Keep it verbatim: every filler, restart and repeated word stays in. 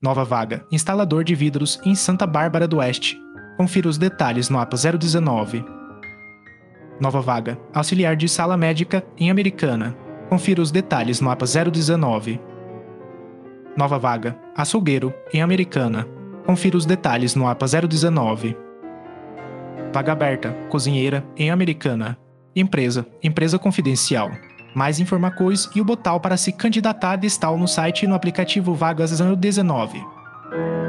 Nova vaga, instalador de vidros em Santa Bárbara do Oeste. Confira os detalhes no A P A zero dezenove. Nova vaga, auxiliar de sala médica em Americana. Confira os detalhes no A P A zero dezenove. Nova vaga, açougueiro em Americana. Confira os detalhes no A P A zero dezenove. Vaga aberta, cozinheira em Americana. Empresa, empresa confidencial. Mais informações e o botão para se candidatar está no site e no aplicativo Vagas zero dezenove.